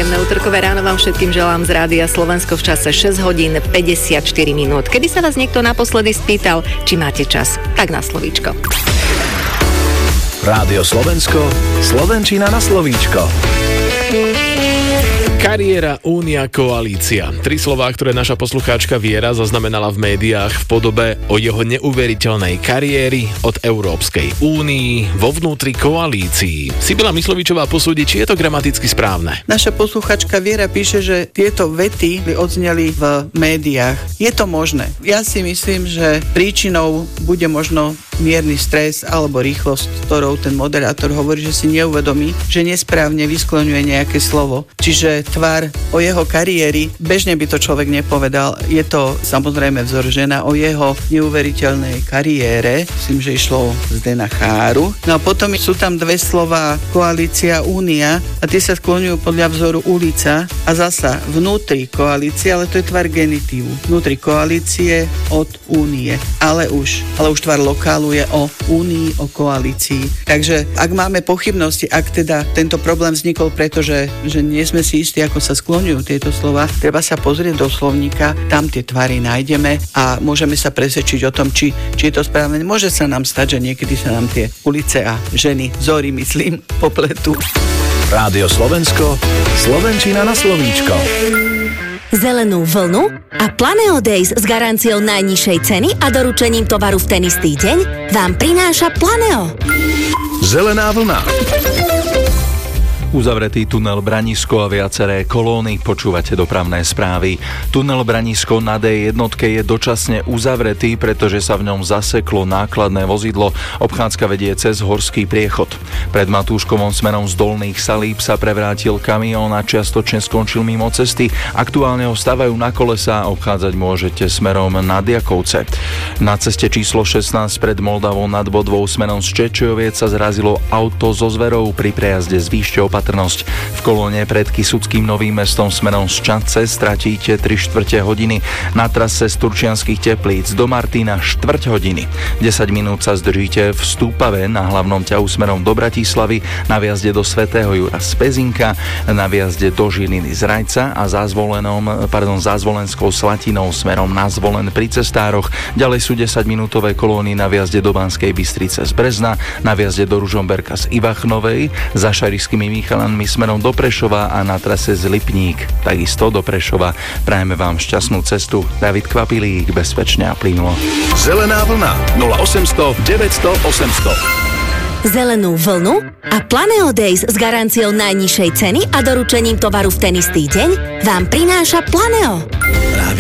Príjemné útorkové ráno vám všetkým želám z Rádia Slovensko v čase 6 hodín 54 minút. Kedy sa vás niekto naposledy spýtal, či máte čas? Tak na slovíčko. Rádio Slovensko, slovenčina na slovíčko. Kariéra, únia, koalícia. 3 slová, ktoré naša poslucháčka Viera zaznamenala v médiách v podobe o jeho neuveriteľnej kariéry od Európskej únii vo vnútri koalícií. Sibila Myslovičová posúdi, či je to gramaticky správne. Naša posluchačka Viera píše, že tieto vety odzneli v médiách. Je to možné. Ja si myslím, že príčinou bude možno mierny stres alebo rýchlosť, ktorou ten moderátor hovorí, že si neuvedomí, že nesprávne vyskloňuje nejaké slovo. Čiže tvar o jeho kariéry, bežne by to človek nepovedal, je to samozrejme vzor žena o jeho neuveriteľnej kariére, myslím, že išlo Zdena Cháru. No a potom sú tam 2 slová koalícia, únia a tie sa skloňujú podľa vzoru ulica a zasa vnútri koalície, ale to je tvar genitívu. Vnútri koalície od únie, ale už tvar lokálu je o únii, o koalícii. Takže ak máme pochybnosti, ak teda tento problém vznikol, pretože že nie sme si istí, ako sa skloňujú tieto slova, treba sa pozrieť do slovníka, tam tie tvary nájdeme a môžeme sa presvedčiť o tom, či je to správne. Môže sa nám stať, že niekedy sa nám tie ulice a ženy, zory, myslím, popletú. Rádio Slovensko, slovenčina na slovíčko. Zelenú vlnu a Planeo Days s garanciou najnižšej ceny a doručením tovaru v ten istý deň vám prináša Planeo. Zelená vlna. Uzavretý tunel Branisko a viaceré kolóny, počúvate dopravné správy. Tunel Branisko na D1 je dočasne uzavretý, pretože sa v ňom zaseklo nákladné vozidlo. Obchádzka vedie cez horský priechod. Pred Matúškovom smerom z Dolných Salíb sa prevrátil kamión a čiastočne skončil mimo cesty. Aktuálne ho stavajú na kolesá a obchádzať môžete smerom na Diakovce. Na ceste číslo 16 pred Moldavou nad Bodvou smerom z Čečoviec sa zrazilo auto so zverou pri prejazde z Výšte opatrnosť. V kolóne pred Kysuckým Novým Mestom smerom z Čadce stratíte 3/4 hodiny. Na trase z Turčianskych Teplíc do Martina 1/4 hodiny. 10 minút sa zdržíte v Stúpave na hlavnom ťahu smerom do Bratislavy, na viazde do Svätého Jura z Pezinka, na viazde do Žiliny z Rajca a zázvolenskou Slatinou smerom na Zvolen pri Cestároch. Ďalej sú 10-minútové kolóny na viazde do Banskej Bystrice z Brezna, na viazde do Ružomberka z Ivachnovej, za Šarišskými Michalanmi smerom do Prešova a na trase z Lipník, takisto do Prešova. Prajeme vám šťastnú cestu. David Kvapilík, bezpečne a plynulo. Zelená vlna 0800 900 800. Zelenú vlnu a Planeo Days s garanciou najnižšej ceny a doručením tovaru v ten istý deň vám prináša Planeo.